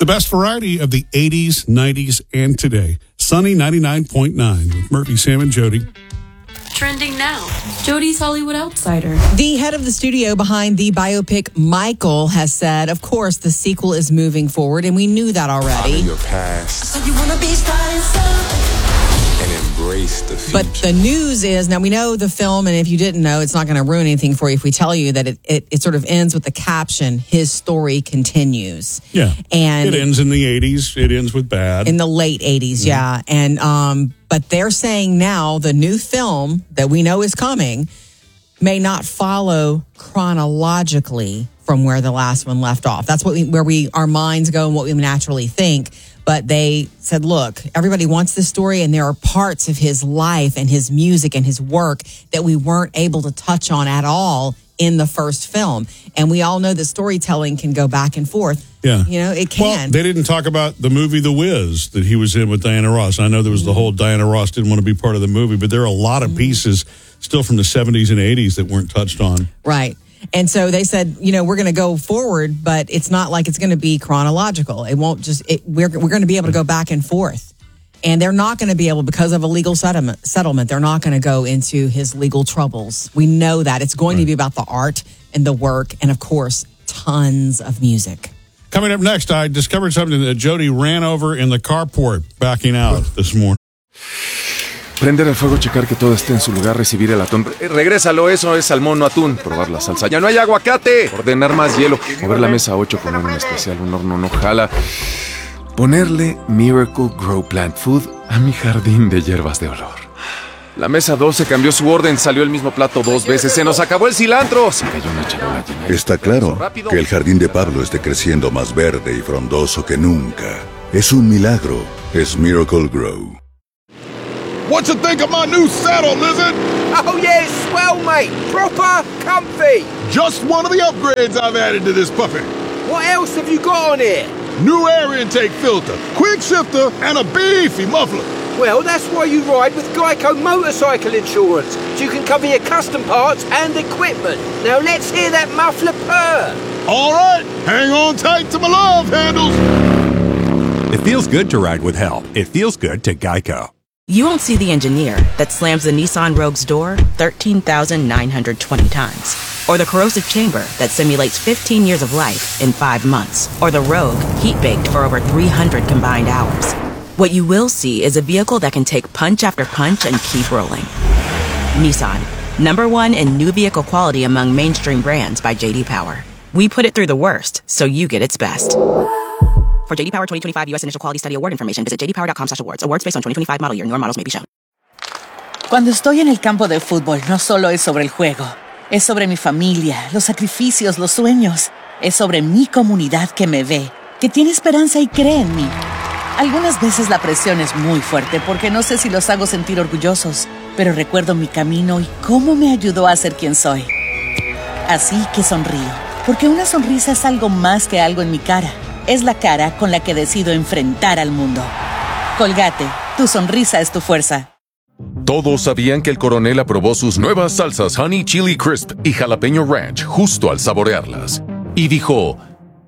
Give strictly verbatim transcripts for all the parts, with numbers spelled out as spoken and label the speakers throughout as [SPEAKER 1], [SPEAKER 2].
[SPEAKER 1] The best variety of the eighties, nineties, and today. Sunny ninety-nine point nine with Murphy, Sam, and Jody.
[SPEAKER 2] Trending now. Jody's Hollywood Outsider.
[SPEAKER 3] The head of the studio behind the biopic Michael has said, of course, the sequel is moving forward, and we knew that already.
[SPEAKER 4] Honor your past.
[SPEAKER 5] So you wanna be starting something.
[SPEAKER 4] And embrace the future.
[SPEAKER 3] But the news is, now we know the film, and if you didn't know, it's not going to ruin anything for you if we tell you that it, it, it sort of ends with the caption, his story continues.
[SPEAKER 1] Yeah.
[SPEAKER 3] And
[SPEAKER 1] it ends in the eighties. It ends with bad.
[SPEAKER 3] In the late eighties, mm-hmm. yeah. And um, but they're saying now the new film that we know is coming may not follow chronologically from where the last one left off. That's what we, where we our minds go and what we naturally think. But they said, look, everybody wants this story, and there are parts of his life and his music and his work that we weren't able to touch on at all in the first film. And we all know that storytelling can go back and forth.
[SPEAKER 1] Yeah.
[SPEAKER 3] You know, it can.
[SPEAKER 1] Well, they didn't talk about the movie The Wiz that he was in with Diana Ross. I know there was the whole Diana Ross didn't want to be part of the movie, but there are a lot of pieces still from the seventies and eighties that weren't touched on.
[SPEAKER 3] Right. And so they said, you know, we're going to go forward, but it's not like it's going to be chronological. It won't just, it, we're, we're going to be able to go back and forth. And they're not going to be able, because of a legal settlement, settlement they're not going to go into his legal troubles. We know that. It's going right. to be about the art and the work and, of course, tons of music.
[SPEAKER 1] Coming up next, I discovered something that Jody ran over in the carport backing out this morning.
[SPEAKER 6] Prender el fuego, checar que todo esté en su lugar, recibir el atún. Eh, regrésalo, eso es salmón, no atún. Probar la salsa. ¡Ya no hay aguacate! Ordenar más hielo. Mover la mesa a ocho, poner un especial, un horno no jala. Ponerle Miracle Grow Plant Food a mi jardín de hierbas de olor. La mesa doce cambió su orden, salió el mismo plato dos veces. ¡Se nos acabó el cilantro! Se cayó una charola llena.
[SPEAKER 7] Está claro que el jardín de Pablo esté creciendo más verde y frondoso que nunca. Es un milagro. Es Miracle Grow.
[SPEAKER 8] What you think of my new saddle, Lizard?
[SPEAKER 9] Oh, yeah, it's swell, mate. Proper comfy.
[SPEAKER 8] Just one of the upgrades I've added to this puppy.
[SPEAKER 9] What else have you got on it?
[SPEAKER 8] New air intake filter, quick shifter, and a beefy muffler.
[SPEAKER 9] Well, that's why you ride with Geico Motorcycle Insurance, so you can cover your custom parts and equipment. Now let's hear that muffler purr.
[SPEAKER 8] All right, hang on tight to my love handles.
[SPEAKER 10] It feels good to ride with help. It feels good to Geico.
[SPEAKER 11] You won't see the engineer that slams the Nissan Rogue's door thirteen thousand nine hundred twenty times. Or the corrosive chamber that simulates fifteen years of life in five months. Or the Rogue heat-baked for over three hundred combined hours. What you will see is a vehicle that can take punch after punch and keep rolling. Nissan, number one in new vehicle quality among mainstream brands by J D Power. We put it through the worst, so you get its best. For J D Power twenty twenty-five U S Initial Quality Study Award information, visit j d power dot com slash awards. Awards based on twenty twenty-five model year. Newer models may be shown.
[SPEAKER 12] Cuando estoy en el campo de fútbol, no solo es sobre el juego. Es sobre mi familia, los sacrificios, los sueños. Es sobre mi comunidad que me ve, que tiene esperanza y cree en mí. Algunas veces la presión es muy fuerte porque no sé si los hago sentir orgullosos, pero recuerdo mi camino y cómo me ayudó a ser quien soy. Así que sonrío, porque una sonrisa es algo más que algo en mi cara. Es la cara con la que decido enfrentar al mundo. Colgate, tu sonrisa es tu fuerza.
[SPEAKER 6] Todos sabían que el coronel aprobó sus nuevas salsas Honey Chili Crisp y Jalapeño Ranch justo al saborearlas. Y dijo...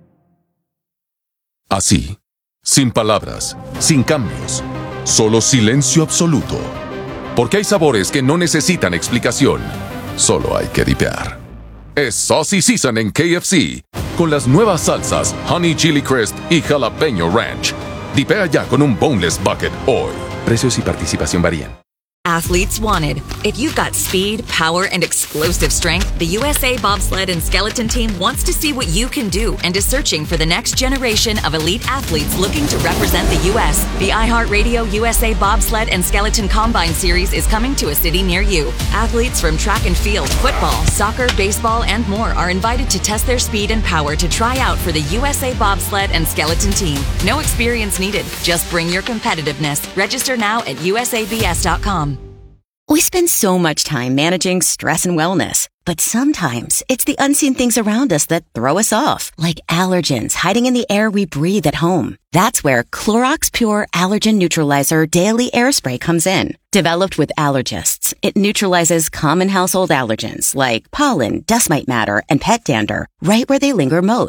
[SPEAKER 6] así, sin palabras, sin cambios, solo silencio absoluto. Porque hay sabores que no necesitan explicación, solo hay que dipear. Es Saucy Season en K F C, con las nuevas salsas Honey Chili Crisp y Jalapeño Ranch. Dipea ya con un boneless bucket hoy. Precios y participación varían.
[SPEAKER 13] Athletes wanted. If you've got speed, power, and explosive strength, the U S A Bobsled and Skeleton Team wants to see what you can do and is searching for the next generation of elite athletes looking to represent the U S. The iHeartRadio U S A Bobsled and Skeleton Combine Series is coming to a city near you. Athletes from track and field, football, soccer, baseball, and more are invited to test their speed and power to try out for the U S A Bobsled and Skeleton Team. No experience needed. Just bring your competitiveness. Register now at U S A B S dot com.
[SPEAKER 14] We spend so much time managing stress and wellness, but sometimes it's the unseen things around us that throw us off, like allergens hiding in the air we breathe at home. That's where Clorox Pure Allergen Neutralizer Daily Air Spray comes in. Developed with allergists, it neutralizes common household allergens like pollen, dust mite matter, and pet dander right where they linger most.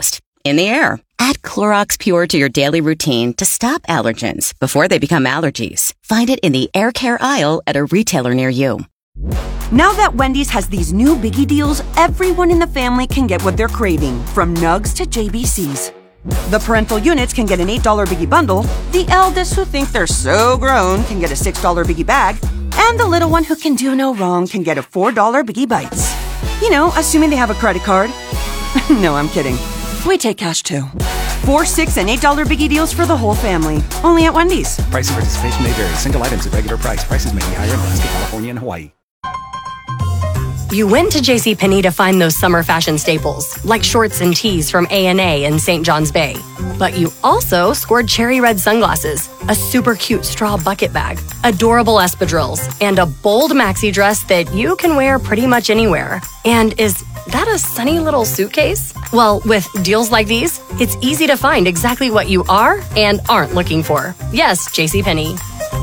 [SPEAKER 14] in the air. Add Clorox Pure to your daily routine to stop allergens before they become allergies. Find it in the air care aisle at a retailer near you.
[SPEAKER 15] Now that Wendy's has these new biggie deals, everyone in the family can get what they're craving, from nugs to J B Cs. The parental units can get an eight dollar biggie bundle, the eldest who think they're so grown can get a six dollar biggie bag, and the little one who can do no wrong can get a four dollar biggie bites. You know, assuming they have a credit card. No, I'm kidding. We take cash too. Four, six, and eight dollar biggie deals for the whole family. Only at Wendy's.
[SPEAKER 16] Price and participation may vary. Single items at regular price. Prices may be higher in Alaska, California, and Hawaii.
[SPEAKER 17] You went to JCPenney to find those summer fashion staples, like shorts and tees from A and A in Saint John's Bay. But you also scored cherry red sunglasses, a super cute straw bucket bag, adorable espadrilles, and a bold maxi dress that you can wear pretty much anywhere. And is that a sunny little suitcase? Well, with deals like these, it's easy to find exactly what you are and aren't looking for. Yes, JCPenney.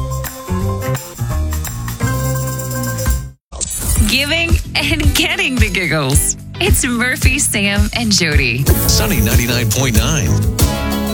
[SPEAKER 18] Giving and getting the giggles. It's Murphy, Sam, and Jody.
[SPEAKER 19] Sunny ninety-nine point nine.